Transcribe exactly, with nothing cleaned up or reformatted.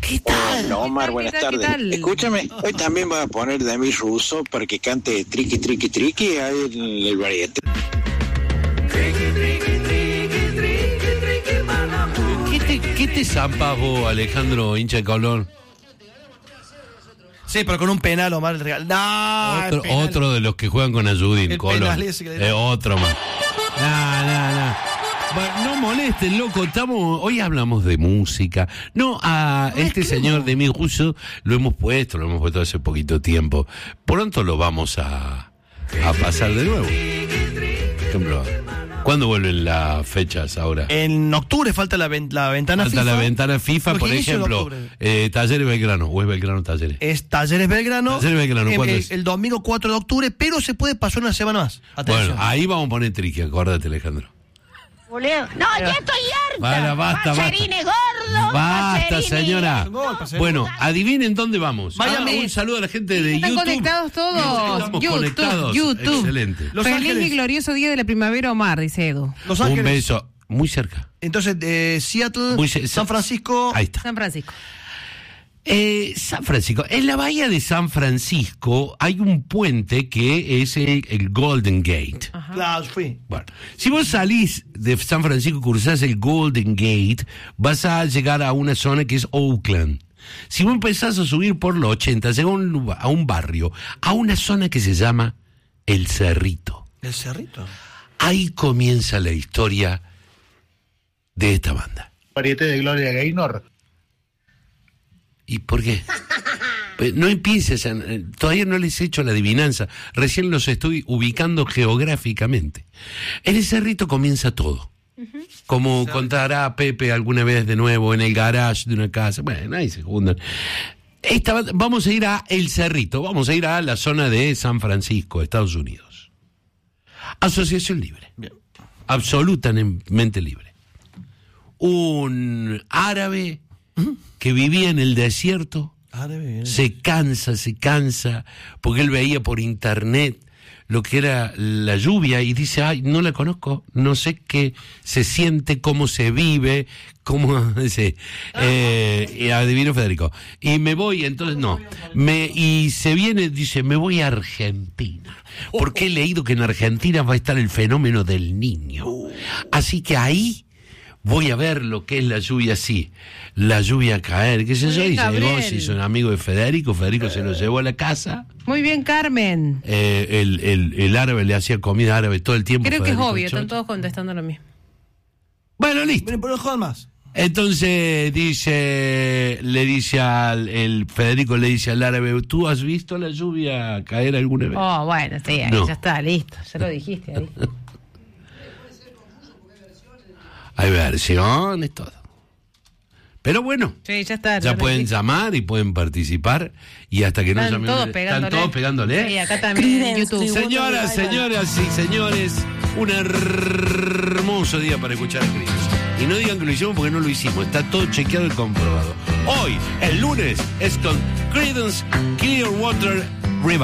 ¿Qué tal? Hola, Omar, buenas ¿Qué tal, qué tardes. tal? Escúchame, hoy también vas a poner Demi Russo para que cante Triqui, Triqui, Triqui ahí en el variete. ¿Qué te, qué te zampas vos, Alejandro, hincha de Colón? Sí, pero con un penal, Omar. El regalo. No, Otro, el penal. otro de los que juegan con Ayudín, El Colón. penal ese que le- Eh, otro más. Nah, nah, nah. Bueno, no molesten, loco, estamos, hoy hablamos de música. No, a este señor Demi Russo lo hemos puesto, lo hemos puesto hace poquito tiempo. Pronto lo vamos a, a pasar de nuevo. Por ejemplo, ¿cuándo vuelven las fechas ahora? En octubre falta la, ven- la ventana Falta FIFA. la ventana FIFA, Los por inicios de ejemplo, octubre. eh, Talleres Belgrano, o es Belgrano Talleres. Es Talleres Belgrano. Talleres Belgrano, eh, ¿cuándo eh, es? El domingo cuatro de octubre, pero se puede pasar una semana más. Atención. Bueno, ahí vamos a poner triqui, acordate, Alejandro. No, ya estoy harta. Bueno, basta, basta. Pasarines gordos. Basta, pasarines. señora. Bueno, adivinen dónde vamos. Miami. Ah, un saludo a la gente de Están YouTube. conectados todos. Estamos YouTube, conectados. YouTube. Excelente. Los Feliz Ángeles. y glorioso día de la primavera, Omar, dice Edu. Los Un Ángeles. beso. Muy cerca. Entonces, eh, Seattle, Muy ce- San Francisco. Ahí está. San Francisco. Eh, San Francisco. En la bahía de San Francisco hay un puente que es el, el Golden Gate. Claro, fui. Bueno, si vos salís de San Francisco y cruzás el Golden Gate, vas a llegar a una zona que es Oakland. Si vos empezás a subir por los ochenta, llegás a un, lugar- a un barrio, a una zona que se llama El Cerrito. El Cerrito. Ahí comienza la historia de esta banda. Variete de Gloria Gaynor. ¿Y por qué? Pues no empieces, a- todavía no les he hecho la adivinanza, recién los estoy ubicando geográficamente. En el Cerrito comienza todo. Como contará Pepe alguna vez de nuevo en el garage de una casa. Bueno, ahí se juntan. Esta, banda- vamos a ir a El Cerrito, vamos a ir a la zona de San Francisco, Estados Unidos. Asociación libre. Absolutamente libre. Un árabe que vivía en el desierto se cansa, se cansa, porque él veía por internet lo que era la lluvia y dice, ay, no la conozco, no sé qué se siente, cómo se vive, cómo dice, eh, y adivino Federico, y me voy, entonces no, me y se viene, dice, me voy a Argentina, porque he leído que en Argentina va a estar el fenómeno del niño, así que ahí voy a ver lo que es la lluvia así, la lluvia caer, qué sé yo, y se llegó, se hizo un amigo de Federico, Federico se lo llevó a la casa, Muy bien, Carmen. eh, el, el, el árabe le hacía comida árabe todo el tiempo. Creo que es Federico obvio, Chocho. están todos contestando lo mismo. Bueno, listo. Miren, pero no jodan más. Entonces dice, le dice al, el Federico le dice al árabe, ¿tú has visto la lluvia caer alguna vez? Oh, bueno, sí, ahí No. ya está, listo. Ya lo dijiste ahí. Hay versiones, todo. Pero bueno, Sí, ya está. ya lo pueden dijiste. llamar y pueden participar y hasta que no Están llamen- todos pegándole. están todos pegándole. Sí, acá también en YouTube. Señoras, señoras y señores, un hermoso día para escuchar a Creedence. Y no digan que lo hicimos porque no lo hicimos, está todo chequeado y comprobado. Hoy, el lunes, es con Creedence Clearwater